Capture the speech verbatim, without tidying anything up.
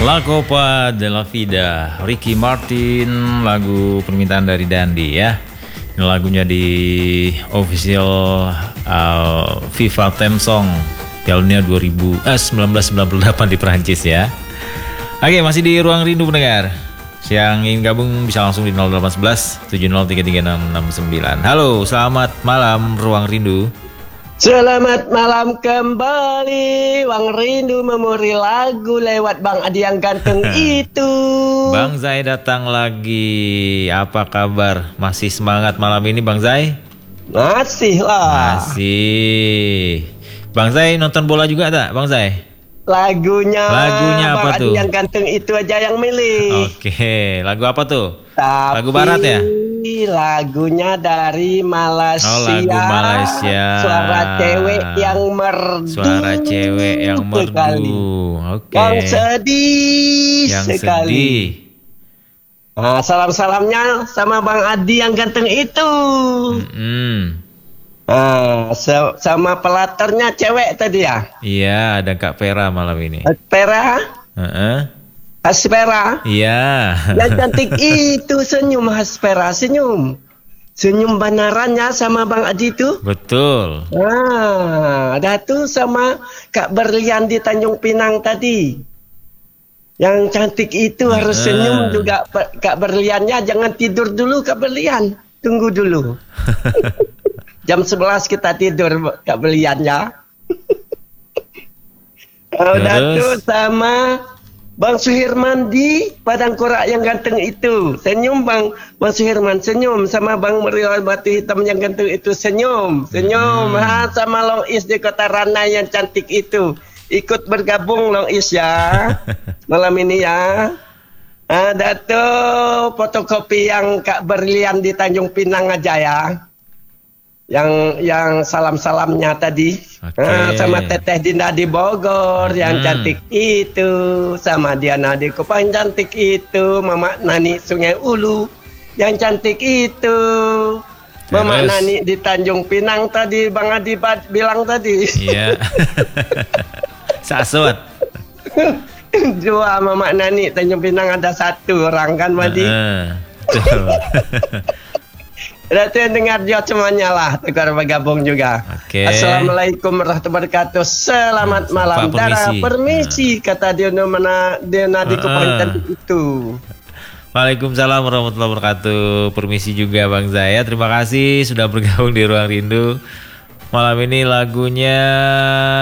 La Copa de la Vida, Ricky Martin, lagu permintaan dari Dandi ya. Ini lagunya di official uh, FIFA Theme Song Piala Dunia dua ribu, eh, seribu sembilan ratus sembilan puluh delapan di Perancis ya. Oke, masih di Ruang Rindu pendengar. Yang ingin gabung bisa langsung di nol delapan satu satu tujuh nol tiga tiga enam enam sembilan. Halo, selamat malam Ruang Rindu. Selamat malam kembali, Ruang Rindu memori lagu lewat Bang Adi yang ganteng itu. Bang Zai datang lagi. Apa kabar? Masih semangat malam ini Bang Zai? Masih lah. Masih. Bang Zai nonton bola juga tak Bang Zai? Lagunya Lagunya apa Bang tuh? Adi yang ganteng itu aja yang milih. Oke, lagu apa tuh? Tapi lagu barat ya? Lagunya dari Malaysia. Oh, lagu Malaysia. Suara cewek yang merdu. Suara cewek yang merdu. Oke. Yang sedih Yang sekali. sedih. Nah, salam-salamnya sama Bang Adi yang ganteng itu. Mm-hmm. Nah, se- sama pelatarnya cewek tadi ya. Iya, ada Kak Vera malam ini. Aspera, Uh-uh. Aspera. Iya. Yang cantik itu senyum Aspera, senyum. Senyum benarannya sama Bang Adi itu. Betul. Nah, ada tuh sama Kak Berlian di Tanjung Pinang tadi. Yang cantik itu harus Uh-uh. senyum juga Kak Berliannya. Jangan tidur dulu Kak Berlian. Tunggu dulu. Jam sebelas kita tidur Kak Berliannya. Udah tuh sama Bang Suherman di Padang Korak yang ganteng itu. Senyum Bang Bang Suherman, senyum sama Bang Merial Batu Hitam yang ganteng itu, senyum. Senyum. Hmm. Ha, sama Long Is di Kota Rana yang cantik itu. Ikut bergabung Long Is ya. Malam ini ya. Ada tuh fotokopi yang Kak Berlian di Tanjung Pinang aja ya. Yang yang salam-salamnya tadi. Okay. Nah, sama Teteh Dinda di Bogor hmm. yang cantik itu, sama Diana di Kupang cantik itu, Mama Nani Sungai Ulu yang cantik itu, Mama Terus. Nani di Tanjung Pinang tadi Bang Adi bilang tadi. Iya. Sasut. Dua Mama Nani Tanjung Pinang, ada satu orang kan Madi. Uh-uh. Berarti dengar dia semuanya lah, tukar bergabung juga. Okay. Assalamualaikum warahmatullahi wabarakatuh. Selamat hmm, malam. Dara permisi, nah. Kata dia mana dia nadi kepanjang uh. itu. Waalaikumsalam warahmatullahi wabarakatuh. Permisi juga Bang Zaya. Terima kasih sudah bergabung di Ruang Rindu. Malam ini lagunya